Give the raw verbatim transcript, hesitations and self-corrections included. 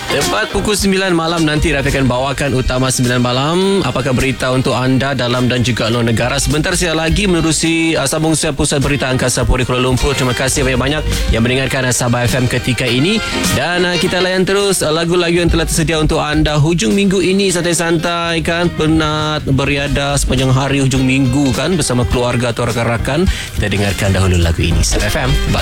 Tepat pukul sembilan malam nanti Rafi akan bawakan Utama sembilan malam. Apakah berita untuk anda dalam dan juga luar negara. Sebentar saya lagi menerusi uh, sambung saya Pusat Berita Angkasa Puri Kuala Lumpur. Terima kasih banyak-banyak yang mendengarkan Sabah F M ketika ini. Dan uh, kita layan terus uh, lagu-lagu yang telah tersedia untuk anda hujung minggu ini. Santai-santai kan, penat beriadah sepanjang hari hujung minggu kan bersama keluarga atau rakan-rakan. Kita dengarkan dahulu lagu ini. Sabah F M.